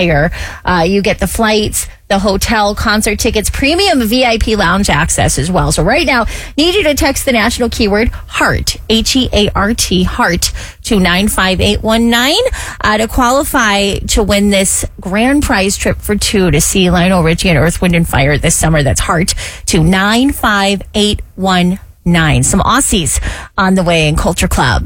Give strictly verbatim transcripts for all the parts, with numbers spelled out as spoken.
Fire. Uh, you get the flights, the hotel, concert tickets, premium V I P lounge access as well. So right now, need you to text the national keyword HEART, H E A R T, HEART, to nine five eight one nine uh, to qualify to win this grand prize trip for two to see Lionel Richie and Earth, Wind and Fire this summer. That's HEART to nine five eight one nine. Some Aussies on the way in Culture Club.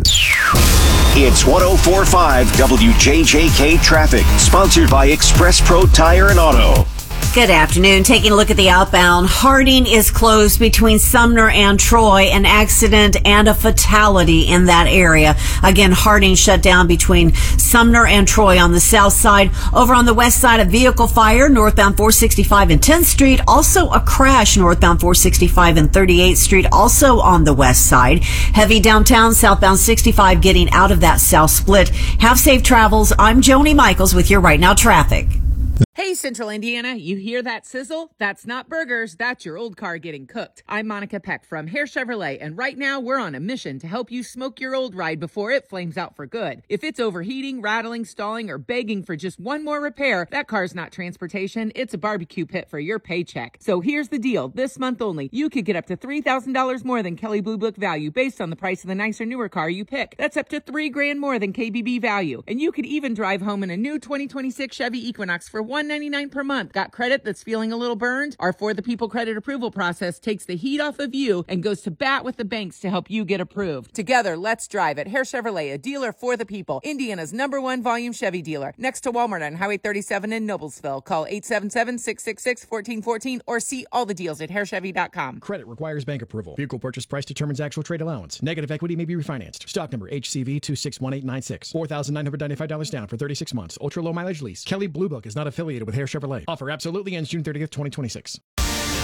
It's one oh four point five W J J K Traffic, sponsored by Express Pro Tire and Auto. Good afternoon. Taking a look at the outbound, Harding is closed between Sumner and Troy. An accident and a fatality in that area. Again, Harding shut down between Sumner and Troy on the south side. Over on the west side, a vehicle fire northbound four sixty-five and tenth Street. Also a crash northbound four sixty-five and thirty-eighth Street, also on the west side. Heavy downtown, southbound sixty-five getting out of that south split. Have safe travels. I'm Joni Michaels with your Right Now Traffic. Hey, Central Indiana, you hear that sizzle? That's not burgers, that's your old car getting cooked. I'm Monica Peck from Hare Chevrolet, and right now we're on a mission to help you smoke your old ride before it flames out for good. If it's overheating, rattling, stalling, or begging for just one more repair, that car's not transportation, it's a barbecue pit for your paycheck. So here's the deal. This month only, you could get up to three thousand dollars more than Kelley Blue Book value based on the price of the nicer, newer car you pick. That's up to three grand more than K B B value. And you could even drive home in a new twenty twenty-six Chevy Equinox for one ninety-nine per month. Got credit that's feeling a little burned? Our For the People credit approval process takes the heat off of you and goes to bat with the banks to help you get approved. Together, let's drive at Hare Chevrolet, a dealer for the people. Indiana's number one volume Chevy dealer. Next to Walmart on Highway thirty-seven in Noblesville. Call eight seven seven, six six six, one four one four or see all the deals at hare chevy dot com. Credit requires bank approval. Vehicle purchase price determines actual trade allowance. Negative equity may be refinanced. Stock number H C V two six one eight nine six. four thousand nine hundred ninety-five dollars down for thirty-six months. Ultra low mileage lease. Kelley Blue Book is not affiliated with Hare Chevrolet. Offer absolutely ends June thirtieth, twenty twenty-six.